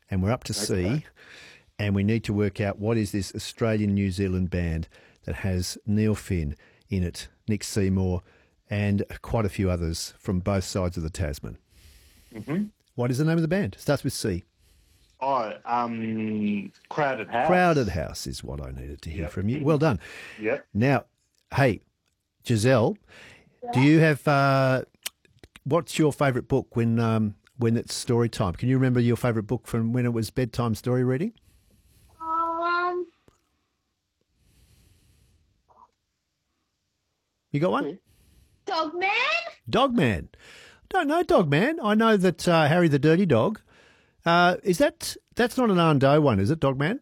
and we're up to C, and we need to work out what is this Australian-New Zealand band that has Neil Finn in it, Nick Seymour, and quite a few others from both sides of the Tasman. Mm-hmm. What is the name of the band? Starts with C. Oh, Crowded House. Crowded House is what I needed to hear from you. Well done. Yep. Now, hey, Giselle, do you have what's your favourite book when it's story time? Can you remember your favourite book from when it was bedtime story reading? You got one? Dogman? Dogman. Don't know Dogman. I know that Harry the Dirty Dog. That's not an Arndot one, is it, Dogman?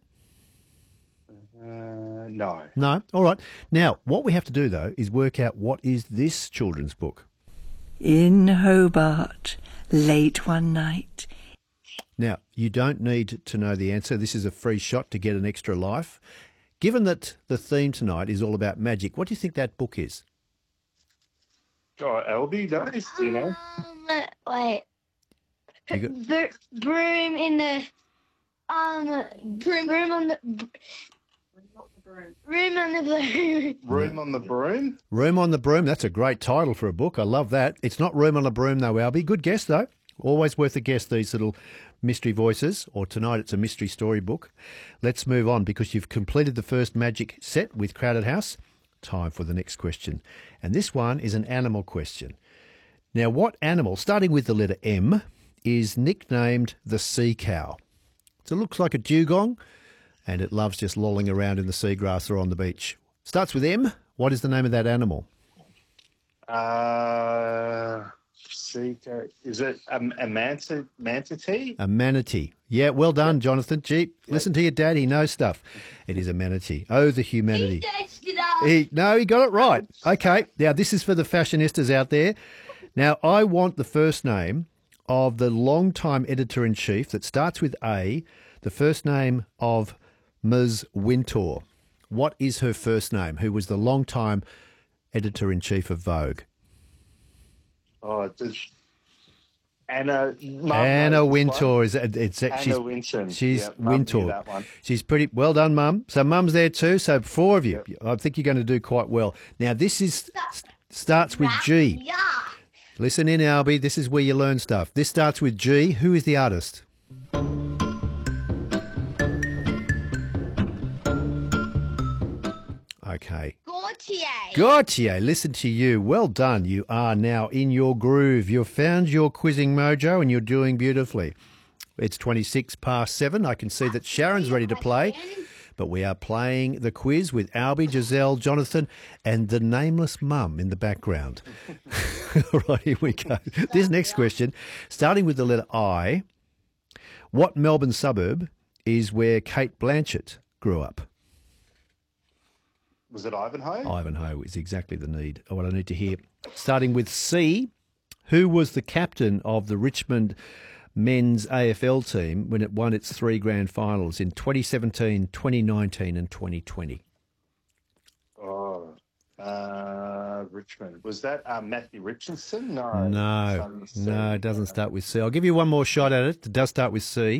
No. No? All right. Now, what we have to do, though, is work out what is this children's book. In Hobart, late one night. Now, you don't need to know the answer. This is a free shot to get an extra life. Given that the theme tonight is all about magic, what do you think that book is? Oh, Albie does, you know. Wait. Broom in the room on the room on the broom. Room on the Broom. Room on the Broom. That's a great title for a book. I love that. It's not Room on the Broom, though, Albie. Good guess, though. Always worth a guess, these little mystery voices. Or tonight it's a mystery story book. Let's move on because you've completed the first magic set with Crowded House. Time for the next question. And this one is an animal question. Now, what animal, starting with the letter M, is nicknamed the sea cow? So it looks like a dugong, and it loves just lolling around in the seagrass or on the beach. Starts with M. What is the name of that animal? Sea cow. Is it a manatee? A manatee. Yeah, well done, Jonathan. Gee, listen to your dad. He knows stuff. It is a manatee. Oh, the humanity. He got it right. Okay, now this is for the fashionistas out there. Now, I want the first name of the long-time editor-in-chief that starts with A, the first name of Ms. Wintour. What is her first name? Who was the long-time editor-in-chief of Vogue? Oh, just Anna. Anna Wintour is Anna Wintour. She's Mum knew Wintour. that one. She's pretty well done, Mum. So Mum's there too. So 4 of you. Yep. I think you're going to do quite well. Now this starts with G. Yeah. Listen in, Albie. This is where you learn stuff. This starts with G. Who is the artist? Okay. Gautier, listen to you. Well done. You are now in your groove. You've found your quizzing mojo and you're doing beautifully. It's 7:26. I can see that Sharon's ready to play, but we are playing the quiz with Albie, Giselle, Jonathan, and the nameless mum in the background. All right, here we go. This next question, starting with the letter I, what Melbourne suburb is where Kate Blanchett grew up? Was it Ivanhoe? Ivanhoe is exactly what I need to hear. Starting with C, who was the captain of the Richmond men's AFL team when it won its 3 grand finals in 2017, 2019 and 2020? Oh, Richmond. Was that Matthew Richardson? No. No, it doesn't start with C. I'll give you one more shot at it. It does start with C.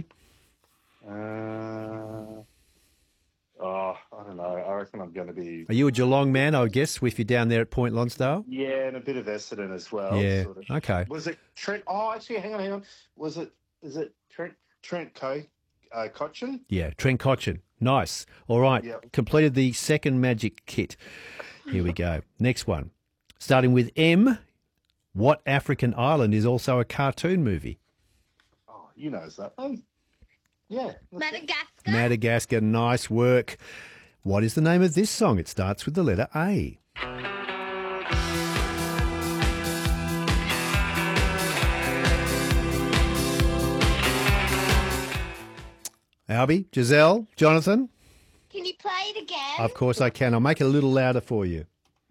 I don't know. I reckon I'm going to be... Are you a Geelong man, I guess, if you're down there at Point Lonsdale? Yeah, and a bit of Essendon as well. Yeah, sort of. okay. Was it Trent... Oh, actually, hang on. Is it Trent Cotchin? Yeah, Trent Cotchin. Nice. All right. Yep. Completed the second magic kit. Here we go. Next one. Starting with M, what African island is also a cartoon movie? Oh, you know that. Oh, yeah. Madagascar. Madagascar. Nice work. What is the name of this song? It starts with the letter A. Albie, Giselle, Jonathan? Can you play it again? Of course I can. I'll make it a little louder for you.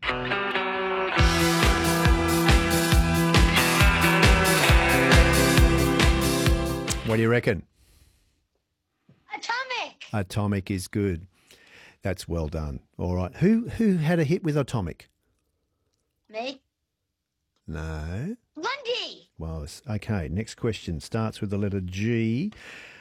What do you reckon? Atomic. Atomic is good. That's well done. All right. Who had a hit with Atomic? Me. No. Lundy. Well, okay. Next question starts with the letter G.